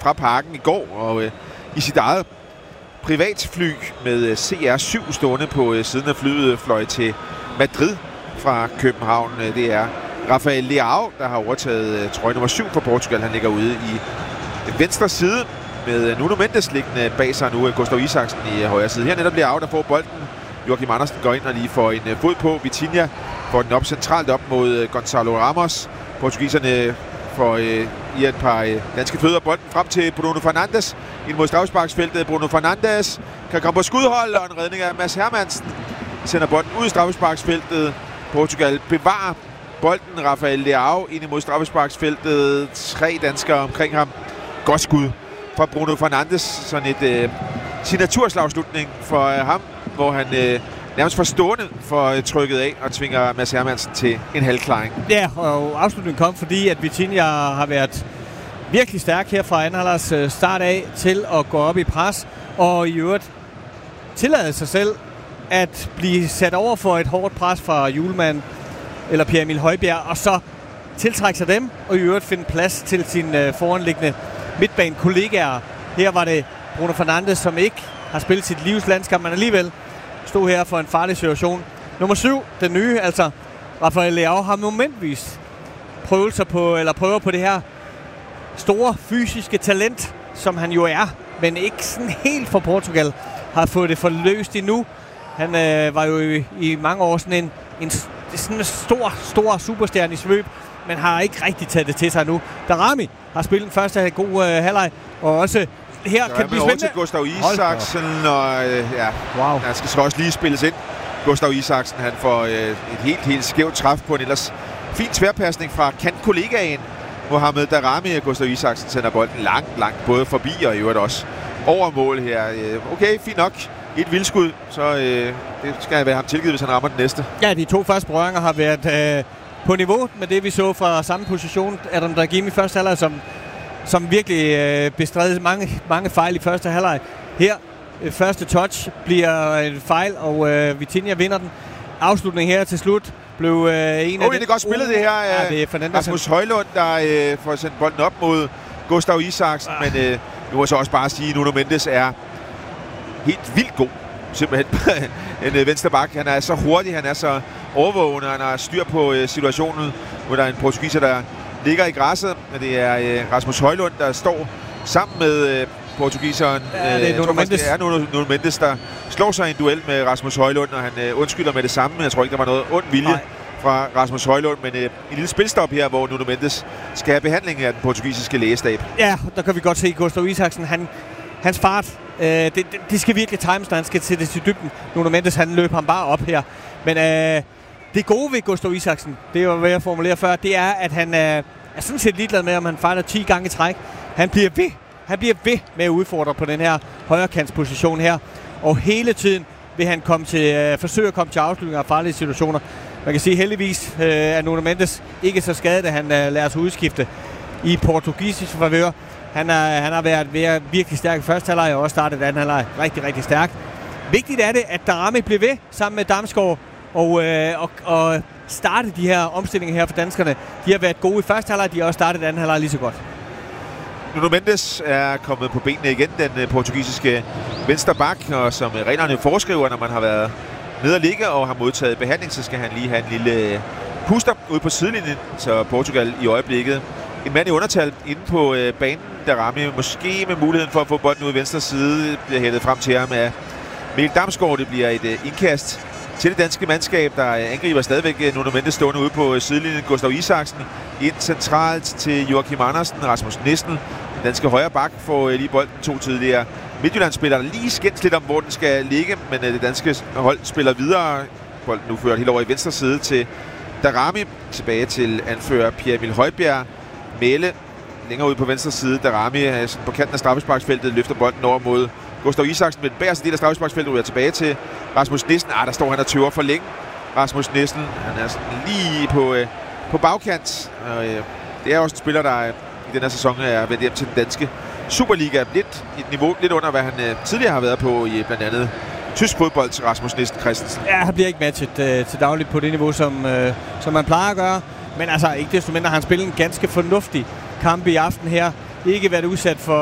fra parken i går, og i sit eget privatfly med CR7 stående på siden af flyet fløj til Madrid fra København. Det er Rafael Leao, der har overtaget trøje nummer 7 for Portugal. Han ligger ude i venstre side med Nuno Mendes liggende bag sig nu. Gustav Isaksen i højre side. Her netop Leao, der får bolden. Joachim Andersen går ind og lige får en fod på. Vitinha får den op centralt op mod Gonzalo Ramos. Portugiserne får i et par danske fødder bolden frem til Bruno Fernandes. Ind mod straffesparksfeltet. Bruno Fernandes kan komme på skudhold, og en redning af Mads Hermansen sender bolden ud i straffesparksfeltet. Portugal bevarer bolden. Rafael Leao ind imod straffesparksfeltet. 3 danskere omkring ham. Godt skud fra Bruno Fernandes. Sådan et signaturslagslutning for ham, hvor han nærmest forstående for trykket af og tvinger Mads Hermansen til en halvklaring. Ja, og afslutningen kom, fordi at Vitinha har været virkelig stærk her fra anden halvlegs start af til at gå op i pres, og i øvrigt tillade sig selv at blive sat over for et hårdt pres fra Hjulmand eller Pierre Emil Højbjerg, og så tiltrække sig dem, og i øvrigt finde plads til sine foranliggende midtbanekollegaer. Her var det Bruno Fernandes, som ikke har spillet sit livs landskamp, men alligevel stod her for en farlig situation. Nummer 7, den nye, altså Rafael Leao, har momentvis prøver på det her store fysiske talent, som han jo er, men ikke sådan helt for Portugal har fået det forløst endnu. Han var jo i mange år sådan en stor superstjerne i svøb, men har ikke rigtig taget det til sig nu. Darami har spillet den første god halvleg, og også her kan det blive spændende. Til Gustav Isaksen, og wow. Der skal så også lige spilles ind. Gustav Isaksen, han får et helt skævt træf på en ellers fin tværpasning fra kantkollegaen Mohamed Darami. Gustav Isaksen sender bolden langt både forbi og i øvrigt også over mål her. Okay, fint nok. Et vildskud, så det skal være ham tilgivet, hvis han rammer den næste. Ja, de 2 første berøringer har været på niveau med det, vi så fra samme position. Adam Dragimi i første halvleg, som virkelig bestred mange fejl i første halvleg. Her, første touch bliver en fejl, og Vitinha vinder den. Afslutning her til slut blev en af det er godt spillet det her. Ja, det er Rasmus Højlund, der får sendt bolden op mod Gustav Isaksen, men nu må jeg så også bare sige, at Nuno Mendes er helt vildt god. Simpelthen en vensterbak. Han er så hurtig, han er så overvågende, han har styr på situationen, hvor der er en portugiser, der ligger i græsset. Det er Rasmus Højlund, der står sammen med portugiseren. Ja, det er Nuno Mendes. Det er Nuno Mendes, der slår sig i en duel med Rasmus Højlund, og han undskylder med det samme. Jeg tror ikke, der var noget ond vilje fra Rasmus Højlund, men en lille spilstop her, hvor Nuno Mendes skal have behandling af den portugisiske lægestab. Ja, der kan vi godt se Gustav Isaksen. Hans fart, det skal virkelig times, når han skal sættes til dybden. Nuno Mendes, han løb ham bare op her. Men det gode ved Gustav Isaksen, det var hvad jeg formulerede før, det er, at han er sådan set ligeglad med, om han fejler 10 gange i træk. Han bliver ved med at udfordre på den her højrekantsposition her. Og hele tiden vil han forsøge at komme til afslutninger af farlige situationer. Man kan sige heldigvis, at Nuno Mendes ikke er så skadet, at han lader sig udskifte i portugisisk favør. Han har været virkelig stærk i første halvleg og også startet anden halvleg rigtig, rigtig stærk. Vigtigt er det, at Darami bliver ved sammen med Damsgaard og starte de her omstillinger her for danskerne. De har været gode i første halvleg, de har også startet anden halvleg lige så godt. Nuno Mendes er kommet på benene igen, den portugisiske vensterbak, og som reglerne foreskriver, når man har været nede og ligge og har modtaget behandling, så skal han lige have en lille puster ude på sidelinjen, så Portugal i øjeblikket en mand i undertal inde på banen. Darami måske med muligheden for at få bolden ud i venstre side, bliver hættet frem til ham af Mikkel Damsgaard. Det bliver et indkast til det danske mandskab, der angriber stadigvæk Nuno Mendes stående ude på sidelinjen. Gustav Isaksen ind centralt til Joachim Andersen. Rasmus Nissen, den danske højre bak, får lige bolden 2 tidligere Midtjyllandsspillere, der lige skændes lidt om, hvor den skal ligge, men det danske hold spiller videre. Bolden nu ført helt over i venstre side til Darami. Tilbage til anfører Pierre Emil Højbjerg. Mæle længere ude på venstre side. Darami på kanten af straffesparksfeltet løfter bolden over mod Gustav Isaksen, men den bagerste del af straffesparksfeltet ryger tilbage til Rasmus Nissen. Der står han og tøver for længe. Rasmus Nissen, han er sådan lige på bagkant. Og, det er også en spiller, der i den her sæson er vendt hjem til den danske Superliga. Lidt et niveau lidt under, hvad han tidligere har været på i blandt andet tysk fodbold til Rasmus Nissen Christensen. Ja, han bliver ikke matchet til dagligt på det niveau, som man plejer at gøre. Men altså, ikke desto mindre har han spillet en ganske fornuftig kamp i aften her. Ikke været udsat for